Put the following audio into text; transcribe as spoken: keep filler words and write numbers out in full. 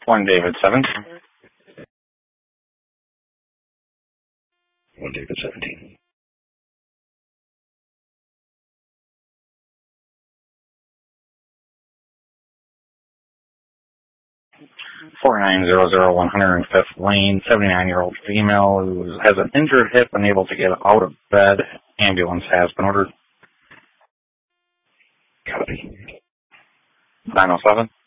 One David seven. One David seventeen. Four nine zero zero one hundred fifth Lane, seventy-nine-year-old female who has an injured hip, unable to get out of bed. Ambulance has been ordered. Copy. nine oh seven.